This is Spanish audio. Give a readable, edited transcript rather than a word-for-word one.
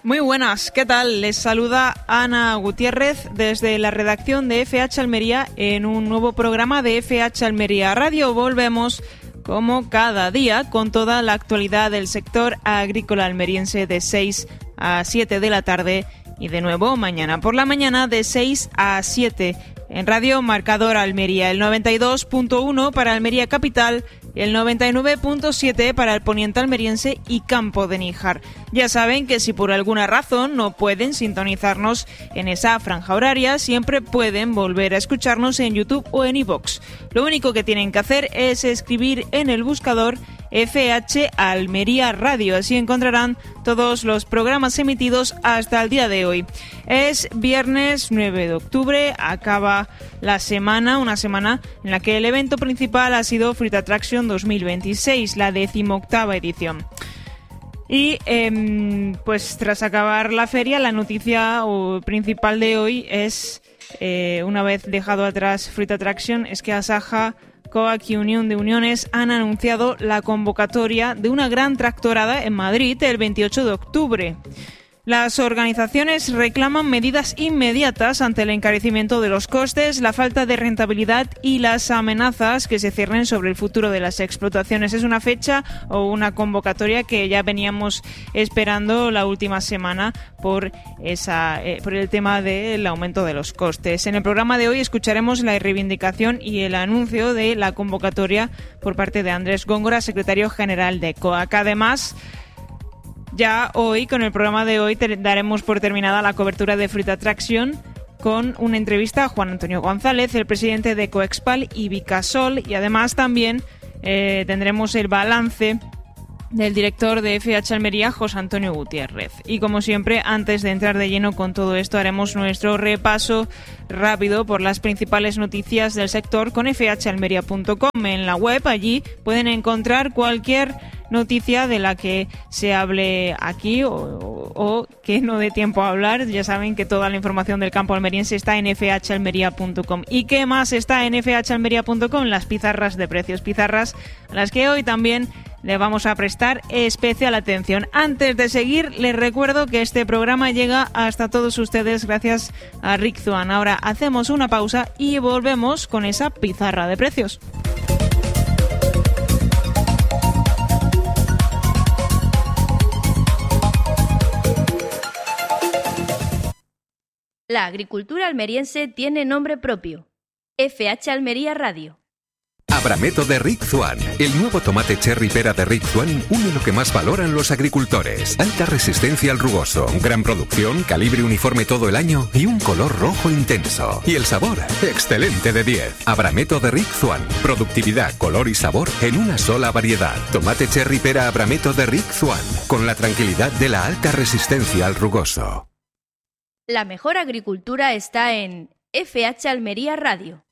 Muy buenas, ¿qué tal? Les saluda Ana Gutiérrez desde la redacción de FH Almería en un nuevo programa de FH Almería Radio. Volvemos como cada día con toda la actualidad del sector agrícola almeriense de 6 a 7 de la tarde y de nuevo mañana por la mañana de 6 a 7 en Radio Marcador Almería, el 92.1 para Almería Capital, el 99.7 para el poniente almeriense y Campo de Níjar. Ya saben que si por alguna razón no pueden sintonizarnos en esa franja horaria, siempre pueden volver a escucharnos en YouTube o en iVoox. Lo único que tienen que hacer es escribir en el buscador FH Almería Radio, así encontrarán todos los programas emitidos hasta el día de hoy. Es viernes 9 de octubre, acaba la semana, una semana en la que el evento principal ha sido Fruit Attraction 2026, la 18ª edición. Y pues tras acabar la feria, la noticia principal de hoy es, una vez dejado atrás Fruit Attraction, es que Asaja, COAC y Unión de Uniones han anunciado la convocatoria de una gran tractorada en Madrid el 28 de octubre. Las organizaciones reclaman medidas inmediatas ante el encarecimiento de los costes, la falta de rentabilidad y las amenazas que se ciernen sobre el futuro de las explotaciones. Es una fecha o una convocatoria que ya veníamos esperando la última semana por el tema del aumento de los costes. En el programa de hoy escucharemos la reivindicación y el anuncio de la convocatoria por parte de Andrés Góngora, secretario general de COAC. Además, ya hoy, con el programa de hoy, daremos por terminada la cobertura de Fruit Attraction con una entrevista a Juan Antonio González, el presidente de Coexpal y Vicasol, y además también tendremos el balance del director de FH Almería, José Antonio Gutiérrez. Y como siempre, antes de entrar de lleno con todo esto, haremos nuestro repaso rápido por las principales noticias del sector con fhalmería.com. En la web, allí pueden encontrar cualquier noticia de la que se hable aquí o que no dé tiempo a hablar. Ya saben que toda la información del campo almeriense está en fhalmería.com. ¿Y qué más está en fhalmería.com? Las pizarras de precios, pizarras a las que hoy también le vamos a prestar especial atención. Antes de seguir, les recuerdo que este programa llega hasta todos ustedes gracias a Rick Zuan. Ahora hacemos una pausa y volvemos con esa pizarra de precios. La agricultura almeriense tiene nombre propio. FH Almería Radio. Abrameto de Rick Zuan. El nuevo tomate cherry pera de Rick Zuan une lo que más valoran los agricultores. Alta resistencia al rugoso, gran producción, calibre uniforme todo el año y un color rojo intenso. Y el sabor, excelente de 10. Abrameto de Rick Zuan. Productividad, color y sabor en una sola variedad. Tomate cherry pera Abrameto de Rick Zuan. Con la tranquilidad de la alta resistencia al rugoso. La mejor agricultura está en FH Almería Radio.